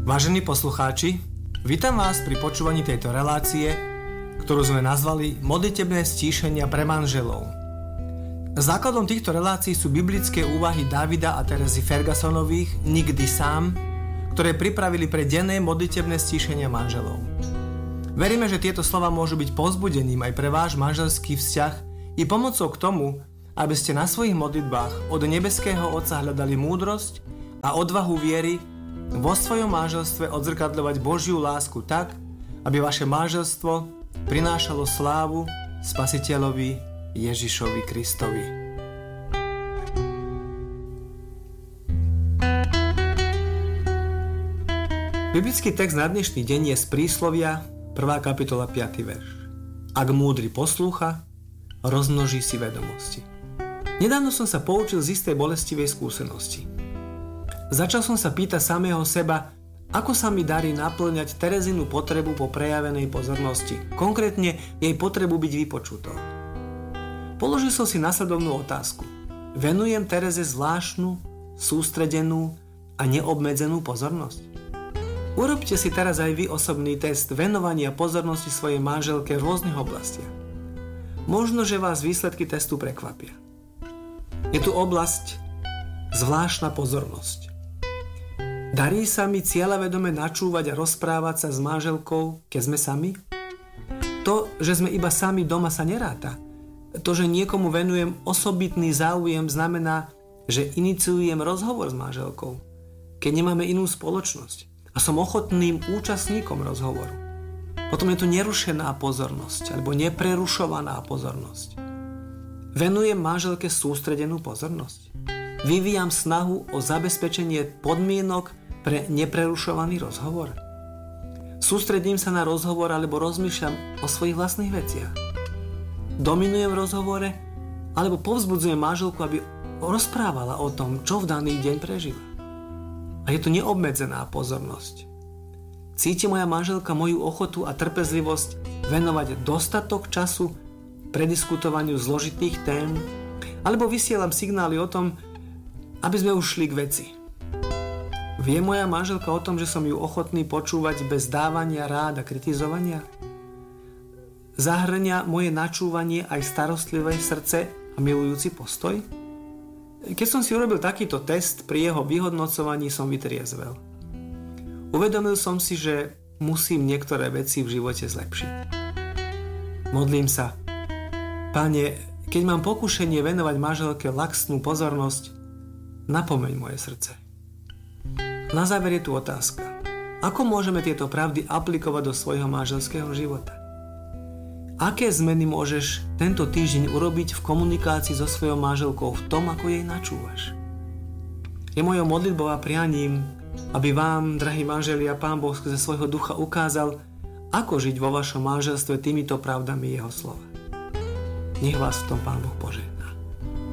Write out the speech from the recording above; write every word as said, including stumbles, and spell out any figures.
Vážení poslucháči, vítam vás pri počúvaní tejto relácie, ktorú sme nazvali Modlitebné stíšenia pre manželov. Základom týchto relácií sú biblické úvahy Davida a Terezy Fergusonových Nikdy sám, ktoré pripravili pre denné modlitebné stíšenia manželov. Veríme, že tieto slova môžu byť povzbudením aj pre váš manželský vzťah i pomocou k tomu, aby ste na svojich modlitbách od nebeského Otca hľadali múdrosť a odvahu viery vo svojom manželstve odzrkadľovať Božiu lásku tak, aby vaše manželstvo prinášalo slávu Spasiteľovi Ježišovi Kristovi. Biblický text na dnešný deň je z Príslovia, prvá kapitola, piaty verš. Ak múdry poslúcha, rozmnoží si vedomosti. Nedávno som sa poučil z istej bolestivej skúsenosti. Začal som sa pýtať samého seba, ako sa mi darí naplňať Terezinu potrebu po prejavenej pozornosti, konkrétne jej potrebu byť vypočutou. Položil som si nasledovnú otázku. Venujem Tereze zvláštnu, sústredenú a neobmedzenú pozornosť? Urobte si teraz aj vy osobný test venovania pozornosti svojej manželke v rôznych oblastiach. Možno, že vás výsledky testu prekvapia. Je tu oblasť zvláštna pozornosť. Darí sa mi cieľavedome načúvať a rozprávať sa s manželkou, keď sme sami? To, že sme iba sami doma, sa neráta. To, že niekomu venujem osobitný záujem, znamená, že iniciujem rozhovor s manželkou, keď nemáme inú spoločnosť a som ochotným účastníkom rozhovoru. Potom je tu nerušená pozornosť alebo neprerušovaná pozornosť. Venujem manželke sústredenú pozornosť. Vyvíjam snahu o zabezpečenie podmienok pre neprerušovaný rozhovor. Sústredím sa na rozhovor alebo rozmýšľam o svojich vlastných veciach. Dominujem v rozhovore alebo povzbudzujem manželku, aby rozprávala o tom, čo v daný deň prežila. A je tu neobmedzená pozornosť. Cíti moja manželka moju ochotu a trpezlivosť venovať dostatok času prediskutovaniu zložitých tém, alebo vysielam signály o tom, aby sme už šli k veci. Vie moja manželka o tom, že som ju ochotný počúvať bez dávania rád a kritizovania? Zahrňa moje načúvanie aj starostlivé srdce a milujúci postoj? Keď som si urobil takýto test, pri jeho vyhodnocovaní som vytriezvel. Uvedomil som si, že musím niektoré veci v živote zlepšiť. Modlím sa. Pane, keď mám pokušenie venovať manželke laxnú pozornosť, napomeň moje srdce. Na záver je tu otázka. Ako môžeme tieto pravdy aplikovať do svojho manželského života? Aké zmeny môžeš tento týždeň urobiť v komunikácii so svojou manželkou v tom, ako jej načúvaš? Je mojou modlitbou a prianím, aby vám, drahí manželia, Pán Boh skrze svojho ducha ukázal, ako žiť vo vašom manželstve týmito pravdami jeho slova. Nech vás v tom Pán Boh požehná.